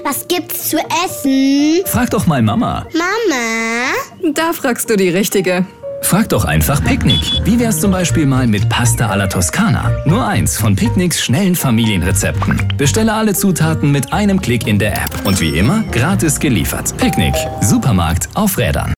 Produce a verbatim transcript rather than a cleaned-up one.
Was gibt's zu essen? Frag doch mal Mama. Mama? Da fragst du die Richtige. Frag doch einfach Picknick. Wie wär's zum Beispiel mal mit Pasta alla Toskana? Nur eins von Picknicks schnellen Familienrezepten. Bestelle alle Zutaten mit einem Klick in der App. Und wie immer, gratis geliefert. Picknick. Supermarkt auf Rädern.